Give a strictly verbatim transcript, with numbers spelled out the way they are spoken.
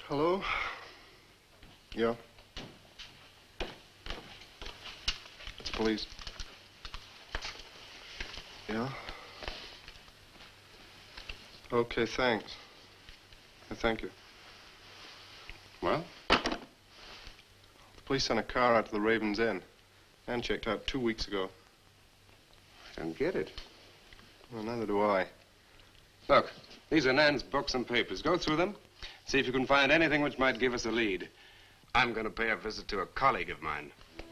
Hello? Yeah? It's police. Yeah? Okay, thanks. Thank you. Well? The police sent a car out to the Raven's Inn. And checked out two weeks ago. I don't get it. Well, neither do I. Look, these are Nan's books and papers. Go through them. See if you can find anything which might give us a lead. I'm going to pay a visit to a colleague of mine.